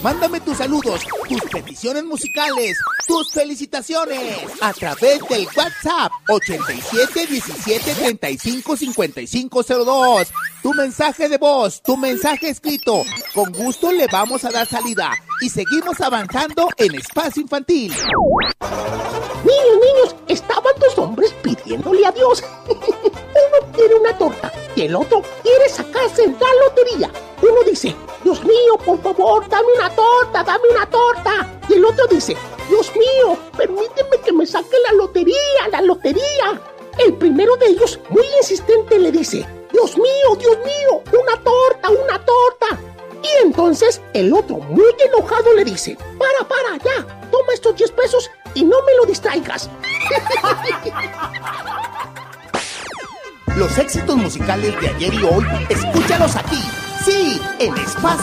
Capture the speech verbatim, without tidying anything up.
Mándame tus saludos, tus peticiones musicales, tus felicitaciones a través del WhatsApp ochenta y siete diecisiete treinta y cinco cincuenta y cinco cero dos. Tu mensaje de voz, tu mensaje escrito. Con gusto le vamos a dar salida y seguimos avanzando en Espacio Infantil. Niños, niños, estaban dos hombres pidiéndole a Dios. Uno quiere una torta y el otro quiere sacarse la lotería. Uno dice, Dios mío, por favor, dame una torta, dame una torta. Y el otro dice, Dios mío, permíteme que me saque la lotería, la lotería. El primero de ellos, muy insistente, le dice, Dios mío, Dios mío, una torta, una torta. Y entonces el otro, muy enojado, le dice, para, para, ya, toma estos diez pesos y no me lo distraigas. Los éxitos musicales de ayer y hoy, escúchalos aquí, sí, en Espacio